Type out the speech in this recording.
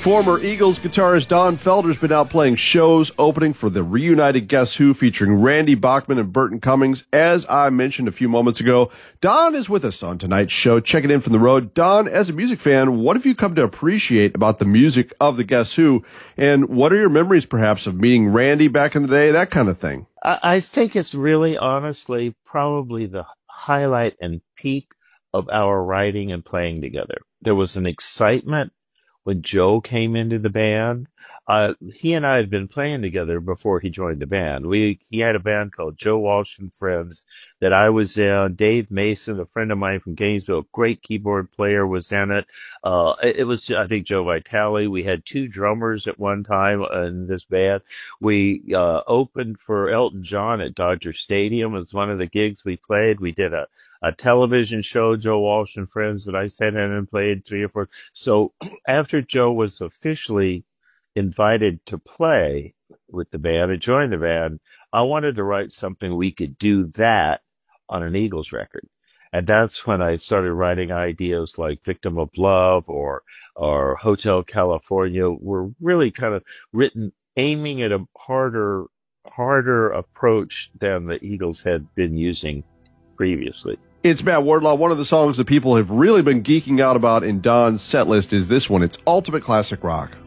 Former Eagles guitarist Don Felder's been out playing shows opening for the reunited Guess Who featuring Randy Bachman and Burton Cummings. As I mentioned a few moments ago, Don is with us on tonight's show, checking in from the road. Don, as a music fan, what have you come to appreciate about the music of the Guess Who? And what are your memories, perhaps, of meeting Randy back in the day, that kind of thing? I think it's really, honestly, probably the highlight and peak of our writing and playing together. There was an excitement when Joe came into the band. He and I had been playing together before he joined the band. He had a band called Joe Walsh and Friends that I was in. Dave Mason, a friend of mine from Gainesville, great keyboard player, was in it. It was, I think, Joe Vitale. We had two drummers at one time in this band. We opened for Elton John at Dodger Stadium. It was one of the gigs we played. We did a television show, Joe Walsh and Friends, that I sat in and played 3 or 4. So after Joe was officially invited to play with the band and join the band, I wanted to write something we could do that on an Eagles record. And that's when I started writing ideas like Victim of Love or Hotel California were really kind of written aiming at a harder approach than the Eagles had been using previously. It's Matt Wardlaw. One of the songs that people have really been geeking out about in Don's set list is this one. It's Ultimate Classic Rock.